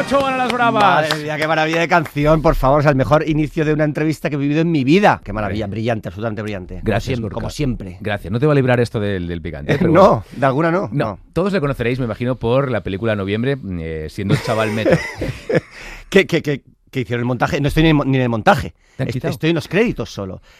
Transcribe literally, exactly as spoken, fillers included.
Ochoa a las bravas. Madre mía, qué maravilla de canción, por favor. O sea, el mejor inicio de una entrevista que he vivido en mi vida. Qué maravilla, brillante, absolutamente brillante. Gracias, como siempre. Como siempre. Gracias. No te va a librar esto del, del picante. Pero no, bueno. de alguna no, no. no. Todos le conoceréis, me imagino, por la película Noviembre, eh, siendo el chaval metro. ¿Qué, qué, qué, qué hicieron el montaje? No estoy ni en, ni en el montaje. ¿Te han quitado? Estoy en los créditos solo.